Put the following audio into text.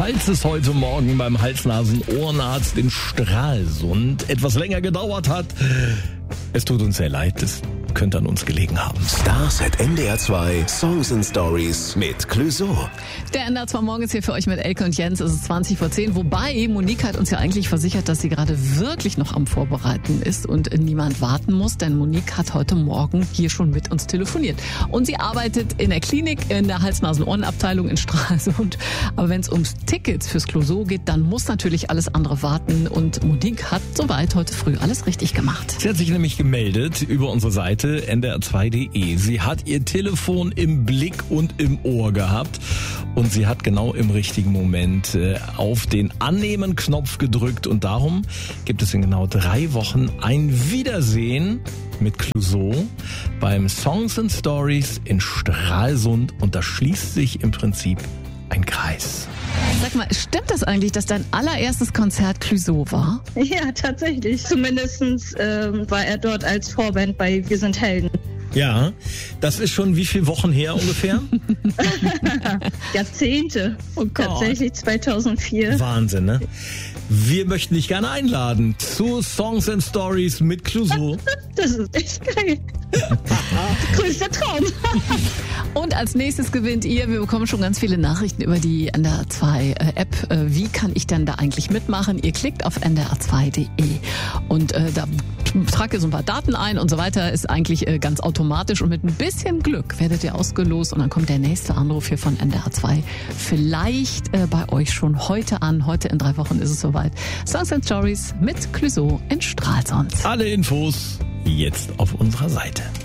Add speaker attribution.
Speaker 1: Falls es heute Morgen beim Hals-Nasen-Ohrenarzt in Stralsund etwas länger gedauert hat, es tut uns sehr leid, es könnte an uns gelegen haben.
Speaker 2: Stars at NDR 2 Songs and Stories mit Clouseau.
Speaker 3: Der NDR 2 Morgen ist hier für euch mit Elke und Jens. Es ist 20:10. Wobei Monique hat uns ja eigentlich versichert, dass sie gerade wirklich noch am Vorbereiten ist und niemand warten muss. Denn Monique hat heute Morgen hier schon mit uns telefoniert. Und sie arbeitet in der Klinik in der Hals-Nasen-Ohren-Abteilung in Stralsund. Aber wenn es ums Tickets fürs Clouseau geht, dann muss natürlich alles andere warten. Und Monique hat soweit heute früh alles richtig gemacht.
Speaker 1: Sie hat sich nämlich gemeldet über unsere Seite ndr2.de. Sie hat ihr Telefon im Blick und im Ohr gehabt und sie hat genau im richtigen Moment auf den Annehmen-Knopf gedrückt und darum gibt es in genau 3 Wochen ein Wiedersehen mit Clouseau beim Songs and Stories in Stralsund und da schließt sich im Prinzip ein Kreis.
Speaker 3: Sag mal, stimmt das eigentlich, dass dein allererstes Konzert Clouseau war?
Speaker 4: Ja, tatsächlich. Zumindest war er dort als Vorband bei Wir sind Helden.
Speaker 1: Ja, das ist schon wie viele Wochen her ungefähr?
Speaker 4: Jahrzehnte.
Speaker 3: Oh Gott.
Speaker 4: Tatsächlich 2004.
Speaker 1: Wahnsinn, ne? Wir möchten dich gerne einladen zu Songs and Stories mit Clouseau.
Speaker 4: Das ist echt geil. Größter Traum.
Speaker 3: Und als nächstes gewinnt ihr, wir bekommen schon ganz viele Nachrichten über die NDR 2 App. Wie kann ich denn da eigentlich mitmachen? Ihr klickt auf ndr2.de und da tragt ihr so ein paar Daten ein und so weiter. Ist eigentlich ganz automatisch und mit ein bisschen Glück werdet ihr ausgelost und dann kommt der nächste Anruf hier von NDR 2 vielleicht bei euch schon heute an. Heute in 3 Wochen ist es soweit. Songs and Stories mit Clouseau in Stralsund.
Speaker 1: Alle Infos jetzt auf unserer Seite.